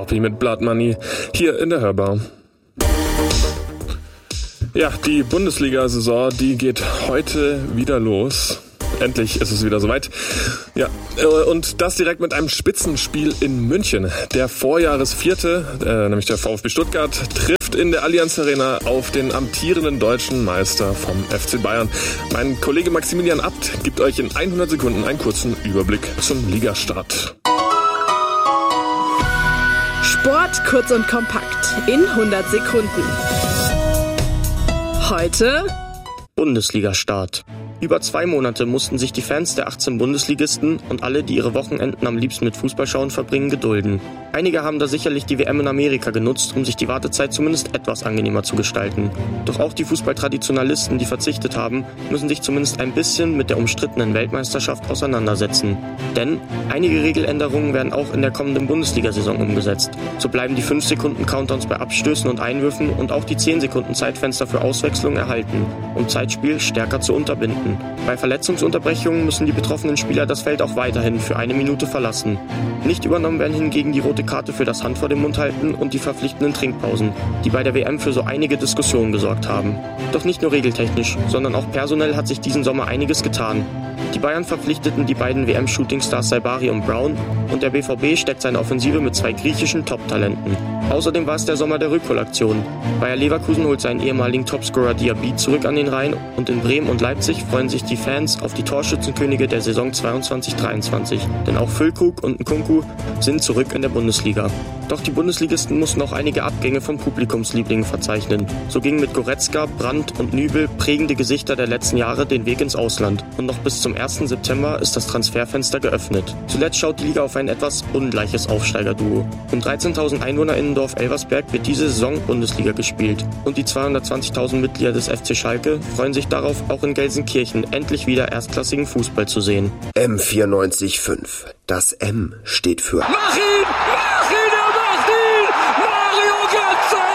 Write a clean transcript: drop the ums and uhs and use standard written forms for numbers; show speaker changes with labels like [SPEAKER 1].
[SPEAKER 1] Staupi mit Blood Money hier in der Hörbar. Ja, die Bundesliga-Saison, die geht heute wieder los. Endlich ist es wieder soweit. Ja, und das direkt mit einem Spitzenspiel in München. Der Vorjahresvierte, nämlich der VfB Stuttgart, trifft in der Allianz Arena auf den amtierenden deutschen Meister vom FC Bayern. Mein Kollege Maximilian Abt gibt euch in 100 Sekunden einen kurzen Überblick zum Ligastart.
[SPEAKER 2] Sport kurz und kompakt in 100 Sekunden. Heute
[SPEAKER 3] Bundesliga-Start. Über 2 Monate mussten sich die Fans der 18 Bundesligisten und alle, die ihre Wochenenden am liebsten mit Fußballschauen verbringen, gedulden. Einige haben da sicherlich die WM in Amerika genutzt, um sich die Wartezeit zumindest etwas angenehmer zu gestalten. Doch auch die Fußballtraditionalisten, die verzichtet haben, müssen sich zumindest ein bisschen mit der umstrittenen Weltmeisterschaft auseinandersetzen. Denn einige Regeländerungen werden auch in der kommenden Bundesliga-Saison umgesetzt. So bleiben die 5-Sekunden-Countdowns bei Abstößen und Einwürfen und auch die 10-Sekunden-Zeitfenster für Auswechslungen erhalten, um Zeitspiel stärker zu unterbinden. Bei Verletzungsunterbrechungen müssen die betroffenen Spieler das Feld auch weiterhin für 1 Minute verlassen. Nicht übernommen werden hingegen die rote Karte für das Hand vor dem Mund halten und die verpflichtenden Trinkpausen, die bei der WM für so einige Diskussionen gesorgt haben. Doch nicht nur regeltechnisch, sondern auch personell hat sich diesen Sommer einiges getan. Die Bayern verpflichteten die beiden WM-Shooting-Stars Saibari und Brown und der BVB steckt seine Offensive mit 2 griechischen Top-Talenten. Außerdem war es der Sommer der Rückholaktion. Bayer Leverkusen holt seinen ehemaligen Topscorer Diaby zurück an den Rhein und in Bremen und Leipzig freuen sich die Fans auf die Torschützenkönige der Saison 22/23. Denn auch Füllkrug und Nkunku sind zurück in der Bundesliga. Doch die Bundesligisten mussten auch einige Abgänge von Publikumslieblingen verzeichnen. So gingen mit Goretzka, Brandt und Nübel prägende Gesichter der letzten Jahre den Weg ins Ausland. Und noch bis zum 1. September ist das Transferfenster geöffnet. Zuletzt schaut die Liga auf ein etwas ungleiches Aufsteigerduo. Im 13.000 Einwohnerinnendorf Elversberg wird diese Saison Bundesliga gespielt. Und die 220.000 Mitglieder des FC Schalke freuen sich darauf, auch in Gelsenkirchen endlich wieder erstklassigen Fußball zu sehen.
[SPEAKER 4] M94.5. Das M steht für
[SPEAKER 5] Mach ihn! Mach ihn! Er macht ihn! Mario Götze!